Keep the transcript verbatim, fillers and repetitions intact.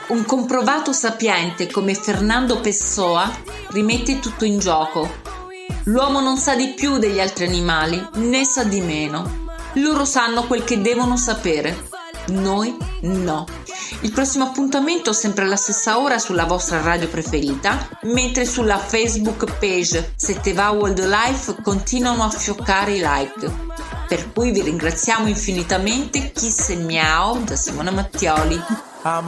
Un comprovato sapiente come Fernando Pessoa rimette tutto in gioco. L'uomo non sa di più degli altri animali, né sa di meno. Loro sanno quel che devono sapere. Noi no. Il prossimo appuntamento sempre alla stessa ora sulla vostra radio preferita, mentre sulla Facebook page Se te va Wildlife continuano a fioccare i like. Per cui vi ringraziamo infinitamente. Kiss e miau da Simona Mattioli.